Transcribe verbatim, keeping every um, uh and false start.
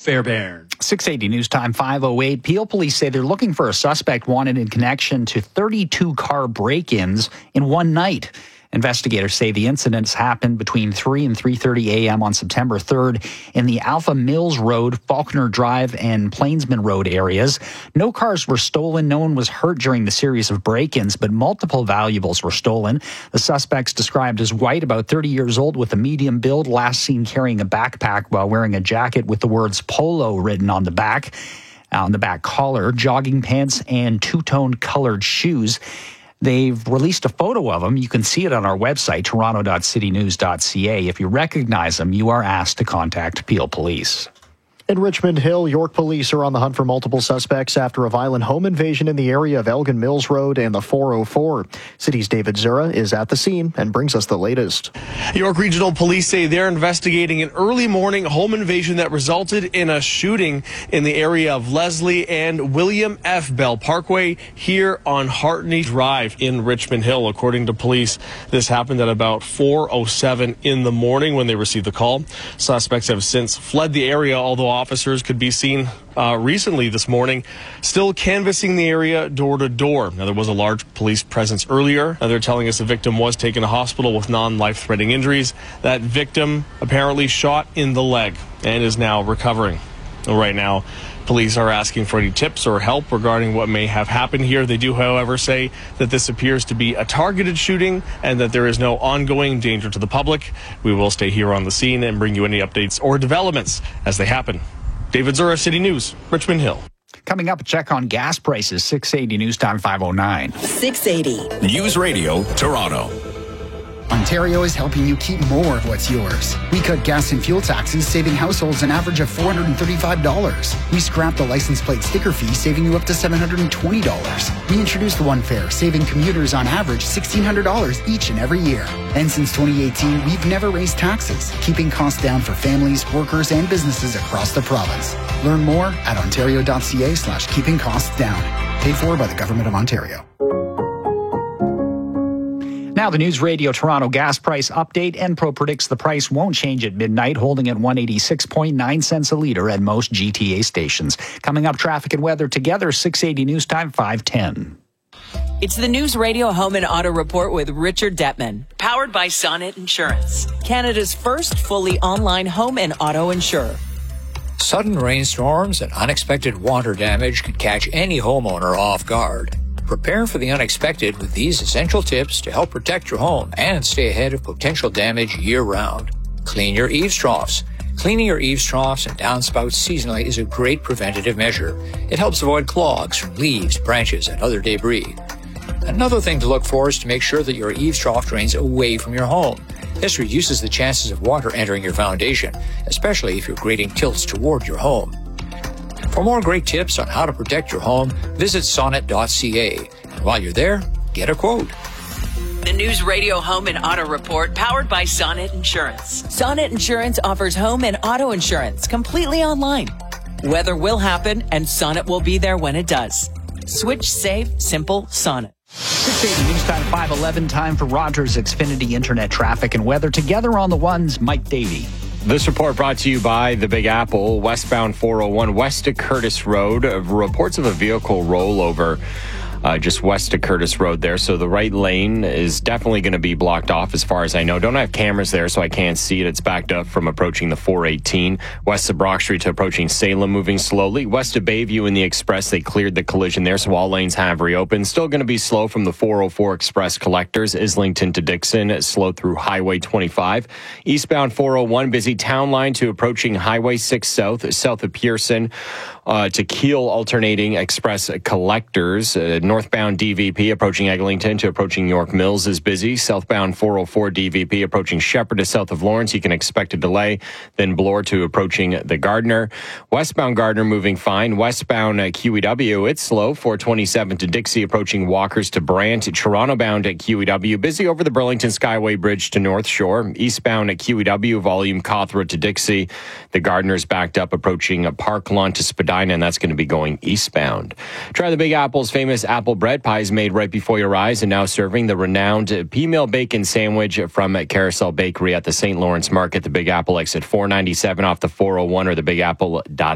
Fairbairn. six eighty News Time, five oh eight. Peel police say they're looking for a suspect wanted in connection to thirty-two car break-ins in one night. Investigators say the incidents happened between three and three thirty a.m. on September third in the Alpha Mills Road, Faulkner Drive, and Plainsman Road areas. No cars were stolen. No one was hurt during the series of break-ins, but multiple valuables were stolen. The suspects, described as white, about thirty years old, with a medium build, last seen carrying a backpack while wearing a jacket with the words Polo written on the back, on the back collar, jogging pants, and two-tone colored shoes. They've released a photo of them. You can see it on our website, toronto dot city news dot c a. If you recognize them, you are asked to contact Peel Police. In Richmond Hill, York police are on the hunt for multiple suspects after a violent home invasion in the area of Elgin Mills Road and the four oh four. City's David Zura is at the scene and brings us the latest. York Regional Police say they're investigating an early morning home invasion that resulted in a shooting in the area of Leslie and William F. Bell Parkway here on Hartney Drive in Richmond Hill. According to police, this happened at about four oh seven in the morning when they received the call. Suspects have since fled the area, although officers could be seen uh, recently this morning still canvassing the area door to door. Now, there was a large police presence earlier. Now, they're telling us the victim was taken to hospital with non-life-threatening injuries. That victim apparently shot in the leg and is now recovering. Right now, police are asking for any tips or help regarding what may have happened here. They do, however, say that this appears to be a targeted shooting and that there is no ongoing danger to the public. We will stay here on the scene and bring you any updates or developments as they happen. David Zura, City News, Richmond Hill. Coming up, a check on gas prices, six eighty News Time, five oh nine. six eighty News Radio, Toronto. Ontario is helping you keep more of what's yours. We cut gas and fuel taxes, saving households an average of four hundred thirty-five dollars. We scrapped the license plate sticker fee, saving you up to seven hundred twenty dollars. We introduced One Fare, saving commuters on average sixteen hundred dollars each and every year. And since twenty eighteen, we've never raised taxes, keeping costs down for families, workers, and businesses across the province. Learn more at ontario dot c a slash keeping costs down. Paid for by the Government of Ontario. Now the News Radio Toronto gas price update. Enpro predicts the price won't change at midnight, holding at one hundred eighty-six point nine cents a litre at most G T A stations. Coming up, traffic and weather together, six eighty News Time, five ten. It's the News Radio Home and Auto Report with Richard Detman, powered by Sonnet Insurance, Canada's first fully online home and auto insurer. Sudden rainstorms and unexpected water damage can catch any homeowner off guard. Prepare for the unexpected with these essential tips to help protect your home and stay ahead of potential damage year-round. Clean your eaves troughs. Cleaning your eaves troughs and downspouts seasonally is a great preventative measure. It helps avoid clogs from leaves, branches, and other debris. Another thing to look for is to make sure that your eaves trough drains away from your home. This reduces the chances of water entering your foundation, especially if your grading tilts toward your home. For more great tips on how to protect your home, visit sonnet dot c a. And while you're there, get a quote. The News Radio Home and Auto Report, powered by Sonnet Insurance. Sonnet Insurance offers home and auto insurance completely online. Weather will happen, and Sonnet will be there when it does. Switch, save, simple, Sonnet. six eighty News Time, five eleven. Time for Rogers Xfinity Internet traffic and weather. Together on the ones, Mike Davey. This report brought to you by the Big Apple, westbound four oh one west of Curtis Road. Reports of a vehicle rollover uh, just west of Curtis Road there. So the right lane is definitely going to be blocked off as far as I know. Don't have cameras there, so I can't see it. It's backed up from approaching the four eighteen. West of Brock Street to approaching Salem, moving slowly. West of Bayview in the Express, they cleared the collision there, so all lanes have reopened. Still going to be slow from the four oh four Express collectors. Islington to Dixon, slow through Highway twenty-five. Eastbound four oh one, busy Town Line to approaching Highway six South, south of Pearson. Uh, to Keele alternating Express collectors. Uh, northbound D V P approaching Eglinton to approaching York Mills is busy. Southbound four oh four D V P approaching Shepherd to south of Lawrence. You can expect a delay. Then Bloor to approaching the Gardner. Westbound Gardner moving fine. Westbound uh, Q E W, it's slow. four twenty-seven to Dixie approaching Walkers to Brant. Toronto bound at Q E W. Busy over the Burlington Skyway Bridge to North Shore. Eastbound at Q E W, volume Cawthra to Dixie. The Gardner's backed up approaching uh, Park Lawn to Spadina, and that's going to be going eastbound. Try the Big Apple's famous apple bread pies made right before your eyes, and now serving the renowned pea-meal bacon sandwich from Carousel Bakery at the Saint Lawrence Market. The Big Apple exit four ninety-seven off the four oh one or the big apple dot